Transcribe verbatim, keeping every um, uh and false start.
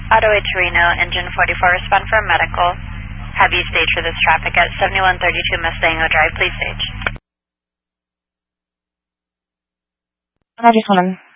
Auto eight Torino, engine forty-four, respond for a medical. Have you stage for this traffic at seventy-one thirty-two Mustango Drive, please stage. I just want to